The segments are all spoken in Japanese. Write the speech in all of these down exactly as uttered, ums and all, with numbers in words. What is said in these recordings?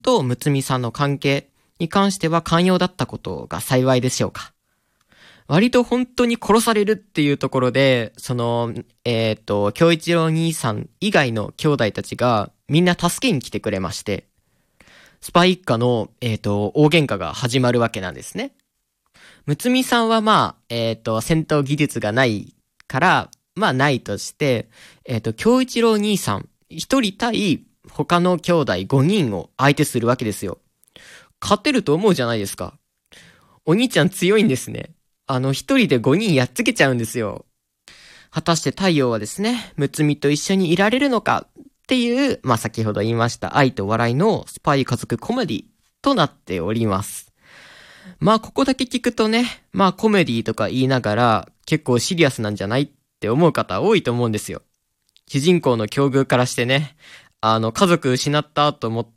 とむつみさんの関係に関しては寛容だったことが幸いでしょうか。割と本当に殺されるっていうところで、その、えっと、京一郎兄さん以外の兄弟たちがみんな助けに来てくれまして、スパイ一家の、えっと、大喧嘩が始まるわけなんですね。むつみさんはまあ、えっと、戦闘技術がないから、まあないとして、えっと、京一郎兄さん一人対他の兄弟ごにんを相手するわけですよ。勝てると思うじゃないですか。お兄ちゃん強いんですね。あの一人でごにんやっつけちゃうんですよ。果たして太陽はですね、むつみと一緒にいられるのかっていう、まあ先ほど言いました愛と笑いのスパイ家族コメディとなっております。まあここだけ聞くとね、まあコメディとか言いながら結構シリアスなんじゃないって思う方多いと思うんですよ。主人公の境遇からしてね、あの家族失ったと思って、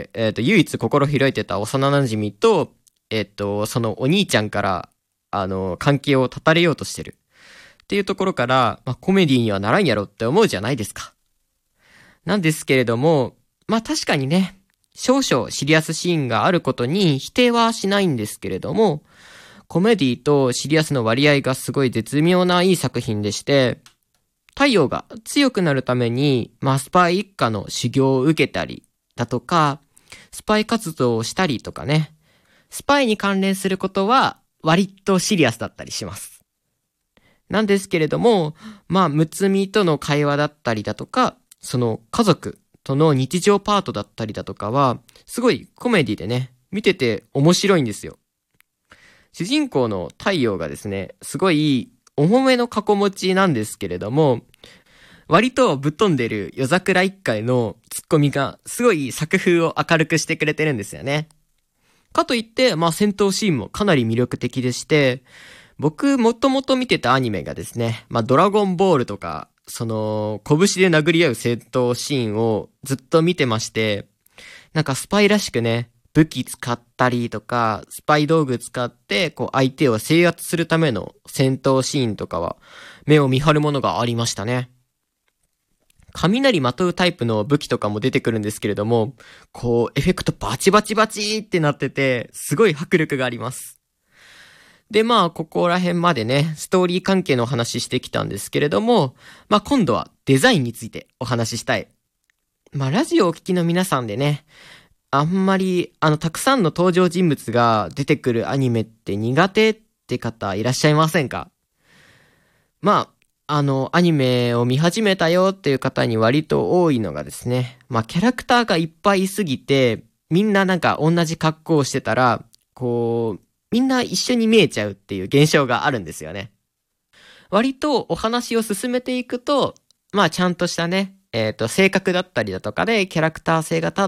えっと唯一心開いてた幼馴染と、えっとそのお兄ちゃんからあの、関係を絶たれようとしてる。っていうところから、まあ、コメディにはならんやろって思うじゃないですか。なんですけれども、まあ、確かにね、少々シリアスシーンがあることに否定はしないんですけれども、コメディとシリアスの割合がすごい絶妙ないい作品でして、太陽が強くなるために、まあ、スパイ一家の修行を受けたりだとか、スパイ活動をしたりとかね、スパイに関連することは、割とシリアスだったりします。なんですけれども、まあ、むつみとの会話だったりだとか、その家族との日常パートだったりだとかは、すごいコメディでね、見てて面白いんですよ。主人公の太陽がですね、すごい重めの過去持ちなんですけれども、割とぶっ飛んでる夜桜一家へのツッコミがすごい作風を明るくしてくれてるんですよね。かといって、まあ戦闘シーンもかなり魅力的でして、僕もともと見てたアニメがですね、まあドラゴンボールとか、その、拳で殴り合う戦闘シーンをずっと見てまして、なんかスパイらしくね、武器使ったりとか、スパイ道具使って、こう相手を制圧するための戦闘シーンとかは、目を見張るものがありましたね。雷まとうタイプの武器とかも出てくるんですけれども、こう、エフェクトバチバチバチってなってて、すごい迫力があります。で、まあ、ここら辺までね、ストーリー関係の話してきたんですけれども、まあ、今度はデザインについてお話ししたい。まあ、ラジオをお聞きの皆さんでね、あんまり、あの、たくさんの登場人物が出てくるアニメって苦手って方いらっしゃいませんか？まあ、あの、アニメを見始めたよっていう方に割と多いのがですね、まあ、キャラクターがいっぱいいすぎて、みんななんか同じ格好をしてたら、こう、みんな一緒に見えちゃうっていう現象があるんですよね。割とお話を進めていくと、まあ、ちゃんとしたね、えっと、性格だったりだとかでキャラクター性が立って、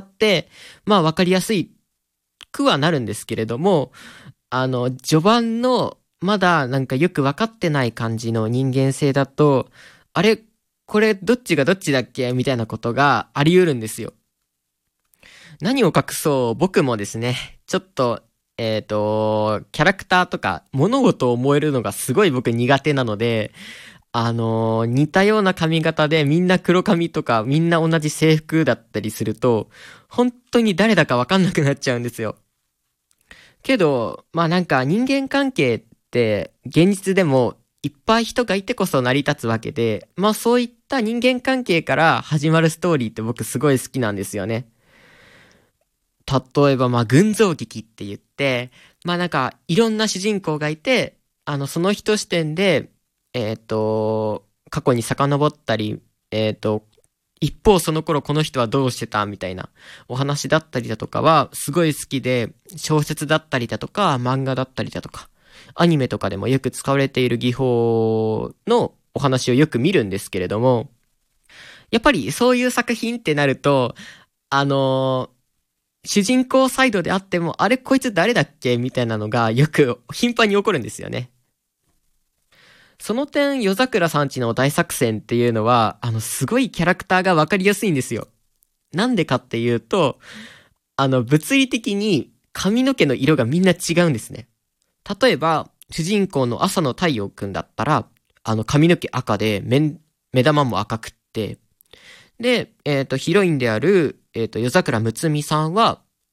まあ、わかりやすいくはなるんですけれども、あの、序盤の、まだなんかよく分かってない感じの人間性だと、あれこれどっちがどっちだっけみたいなことがあり得るんですよ。何を隠そう僕もですね、ちょっと、えっと、キャラクターとか物事を思えるのがすごい僕苦手なので、あのー、似たような髪型でみんな黒髪とかみんな同じ制服だったりすると、本当に誰だか分かんなくなっちゃうんですよ。けど、まあなんか人間関係って現実でもいっぱい人がいてこそ成り立つわけで、まあそういった人間関係から始まるストーリーって僕すごい好きなんですよね。例えばまあ群像劇って言って、まあなんかいろんな主人公がいて、あのその人視点で、えっと、過去に遡ったり、えっと、一方その頃この人はどうしてたみたいなお話だったりだとかはすごい好きで、小説だったりだとか漫画だったりだとかアニメとかでもよく使われている技法のお話をよく見るんですけれども、やっぱりそういう作品ってなると、あのー主人公サイドであっても、あれこいつ誰だっけみたいなのがよく頻繁に起こるんですよね。その点、夜桜さんちの大作戦っていうのは、あの、すごいキャラクターがわかりやすいんですよ。なんでかっていうと、あの、物理的に髪の毛の色がみんな違うんですね。例えば、主人公の朝の太陽くんだったら、あの、髪の毛赤で、目、目玉も赤くって、で、えっと、ヒロインである、えっと、夜桜むつみさんは、